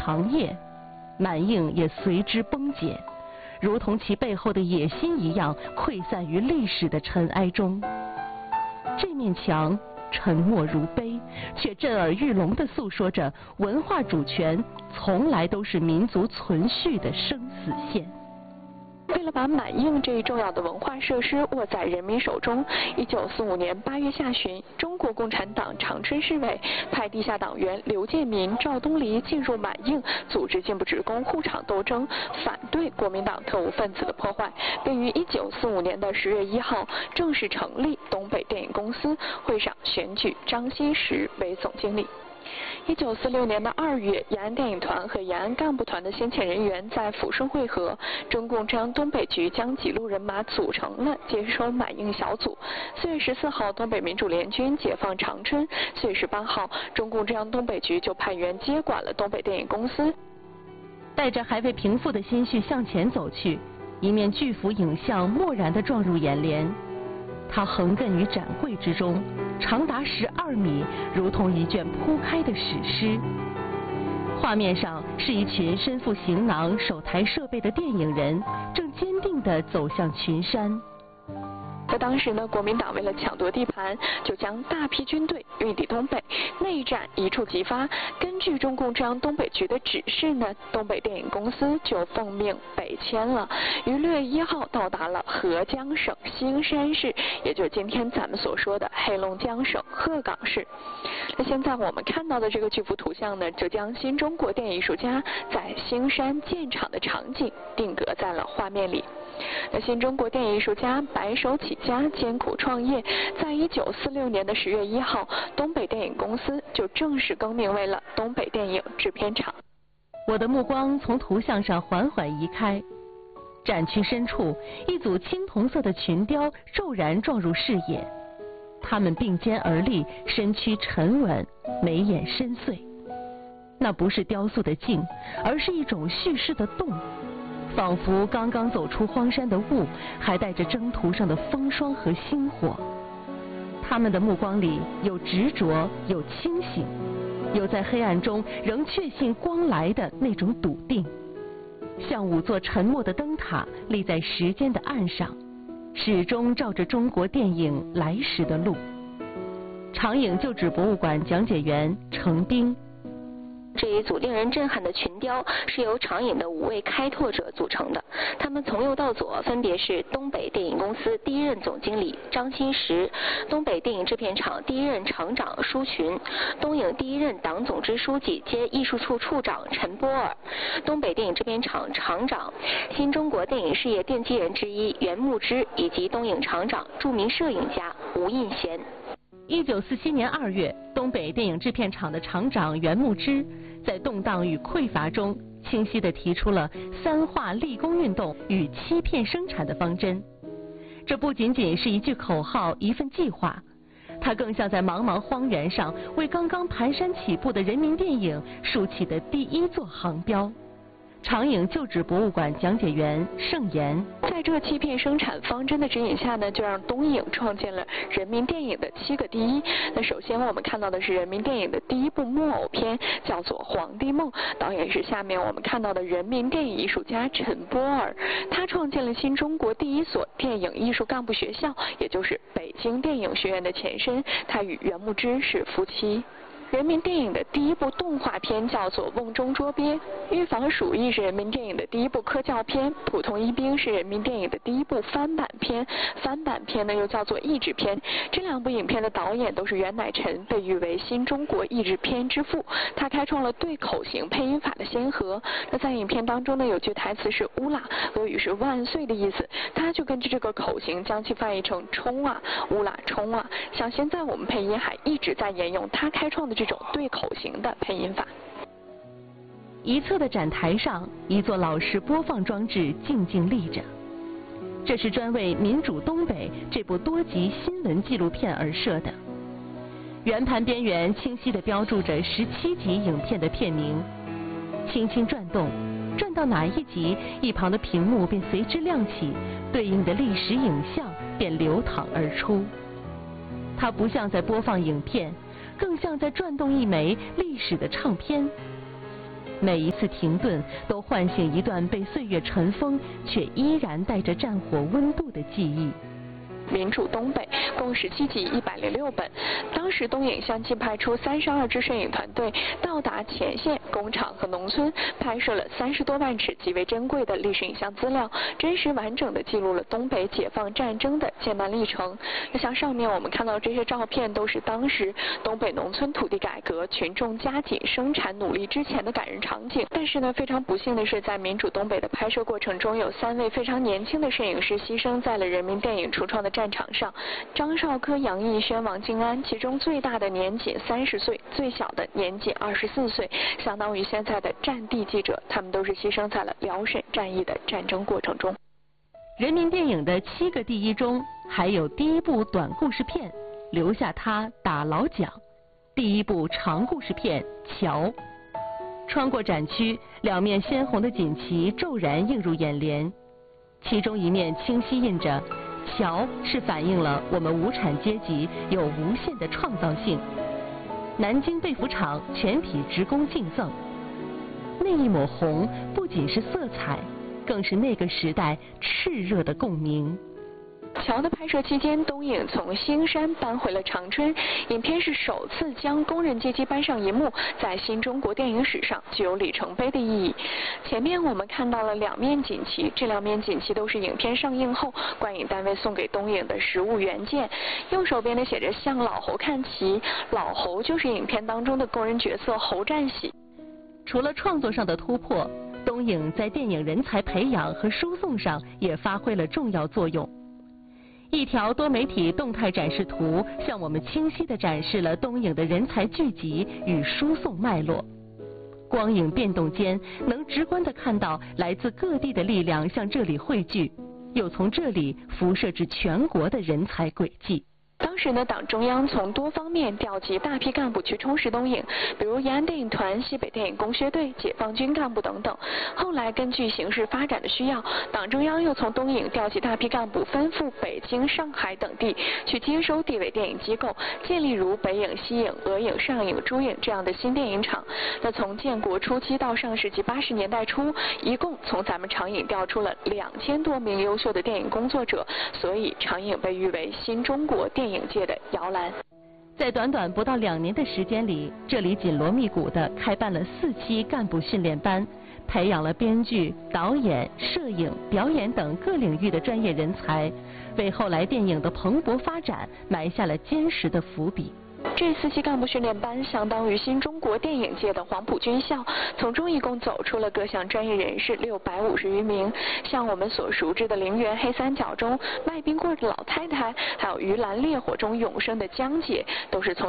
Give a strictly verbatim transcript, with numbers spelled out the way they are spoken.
长夜，满映也随之崩解，如同其背后的野心一样，溃散于历史的尘埃中。这面墙沉默如碑，却震耳欲聋地诉说着文化主权从来都是民族存续的生死线。 为了把满映这一重要的文化设施握在人民手中，一九四五年八月下旬，中国共产党长春市委派地下党员刘建民、赵东黎进入满映，组织进步职工护场斗争，反对国民党特务分子的破坏，并于一九四五年的十月一号正式成立东北电影公司，会上选举张新时为总经理。一九四六年的二月，延安电影团和延安干部团的先遣人员在抚顺会合，中共中央东北局将几路人马组成了接收满映小组。四月十四号，东北民主联军解放长春；四月十八号，中共中央东北局就派员接管了东北电影公司。 带着还未平复的心绪向前走去，一面巨幅影像蓦然地撞入眼帘。它横亘于展柜之中，长达十二米，如同一卷铺开的史诗。画面上是一群身负行囊、手抬设备的电影人，正坚定地走向群山。 在当时呢，国民党为了抢夺地盘，就将大批军队运抵东北，内战一触即发。根据中共中央东北局的指示呢，东北电影公司就奉命北迁了，于六月一号到达了合江省兴山市，也就是今天咱们所说的黑龙江省鹤岗市。那现在我们看到的这个巨幅图像呢，就将新中国电影艺术家在兴山建厂的场景定格在了画面里。那新中国电影艺术家白手起家，艰苦创业，在一九四六年的十月一号，东北电影公司就正式更名为了东北电影制片厂。 我的目光从图像上缓缓移开，展区深处，一组青铜色的群雕骤然撞入视野。他们并肩而立，身躯沉稳，眉眼深邃。那不是雕塑的静，而是一种叙事的动。仿佛刚刚走出荒山的雾，还带着征途上的风霜和星火。他们的目光里有执着，有清醒，有在黑暗中仍确信光来的那种笃定。像五座沉默的灯塔立在时间的岸上，始终照着中国电影来时的路。长影旧址博物馆讲解员程冰。 这一组令人震撼的群雕是由长影的五位开拓者组成的，他们从右到左分别是东北电影公司第一任总经理张新时，东北电影制片厂第一任厂长舒群，东影第一任党总支书记兼艺术处处长陈波尔，东北电影制片厂厂长、新中国电影事业奠基人之一袁牧之，以及东影厂长著名摄影家吴印贤。 一九四七年二月，东北电影制片厂的厂长袁牧之在动荡与匮乏中，清晰地提出了三化立功运动与欺骗生产的方针。这不仅仅是一句口号，一份计划，它更像在茫茫荒原上为刚刚蹒跚起步的人民电影竖起的第一座航标。长影旧址博物馆讲解员盛言， 在这欺骗生产方针的指引下呢，就让东影创建了人民电影的七个第一。那首先我们看到的是人民电影的第一部木偶片，叫做《皇帝梦》，导演是下面我们看到的人民电影艺术家陈波尔。他创建了新中国第一所电影艺术干部学校，也就是北京电影学院的前身。他与袁牧之是夫妻。人民电影的第一部动画片叫做《瓮中捉鳖》，《预防鼠疫》是人民电影的第一部科教片，《普通一兵》是人民电影的第一部翻版片，翻版片呢又叫做译制片。这两部影片的导演都是袁乃臣，被誉为新中国译制片之父，他开创了对口型配音法的先河。那在影片当中呢，有句台词是乌拉，俄语是万岁的意思，他就根据这个口型将其翻译成冲啊，乌拉冲啊。像现在我们配音还一直在沿用他开创的这种对口型的配音法。 一侧的展台上，一座老式播放装置静静立着，这是专为《民主东北》这部多集新闻纪录片而设的。圆盘边缘清晰地标注着十七集影片的片名，轻轻转动，转到哪一集，一旁的屏幕便随之亮起，对应的历史影像便流淌而出。它不像在播放影片，更像在转动一枚历史的唱片。 每一次停顿都唤醒一段被岁月尘封却依然带着战火温度的记忆。 民主东北共十七集一百零六本，当时东影相继派出三十二支摄影团队到达前线、工厂和农村，拍摄了三十多万尺极为珍贵的历史影像资料，真实完整地记录了东北解放战争的艰难历程。那像上面我们看到这些照片，都是当时东北农村土地改革、群众加紧生产努力之前的感人场景。但是呢，非常不幸的是，在民主东北的拍摄过程中，有三位非常年轻的摄影师牺牲在了人民电影初创的战场上。张少科、杨逸轩、王静安，其中最大的年仅三十岁，最小的年仅二十四岁，相当于现在的战地记者，他们都是牺牲在了辽沈战役的战争过程中。 人民电影的七个第一中，还有第一部短故事片《留下他打老蒋》，第一部长故事片《桥》。穿过展区，两面鲜红的锦旗骤然映入眼帘，其中一面清晰印着桥是反映了我们无产阶级有无限的创造性。南京被服厂全体职工敬赠。那一抹红不仅是色彩，更是那个时代炽热的共鸣。 桥的拍摄期间，东影从兴山搬回了长春，影片是首次将工人阶级搬上银幕，在新中国电影史上具有里程碑的意义。前面我们看到了两面锦旗，这两面锦旗都是影片上映后观影单位送给东影的实物原件。右手边的写着向老侯看齐，老侯就是影片当中的工人角色侯占喜。 除了创作上的突破，东影在电影人才培养和输送上也发挥了重要作用。一条多媒体动态展示图向我们清晰地展示了东影的人才聚集与输送脉络。光影变动间，能直观地看到来自各地的力量向这里汇聚，又从这里辐射至全国的人才轨迹。 当时呢，党中央从多方面调集大批干部去充实东影，比如延安电影团、西北电影工学队、解放军干部等等。后来根据形势发展的需要，党中央又从东影调集大批干部分赴北京、上海等地，去接收地委电影机构，建立如北影、西影、俄影、上影、珠影这样的新电影厂。那从建国初期到上世纪八十年代初，一共从咱们长影调出了两千多名优秀的电影工作者，所以长影被誉为新中国电影界的摇篮。 在短短不到两年的时间里，这里紧锣密鼓地开办了四期干部训练班，培养了编剧、导演、摄影、表演等各领域的专业人才，为后来电影的蓬勃发展埋下了坚实的伏笔。 这四期干部训练班相当于新中国电影界的黄埔军校，从中一共走出了各项专业人士六百五十余名，像我们所熟知的陵园黑三角中卖冰棍的老太太，还有鱼篮烈火中永生的江姐，都是从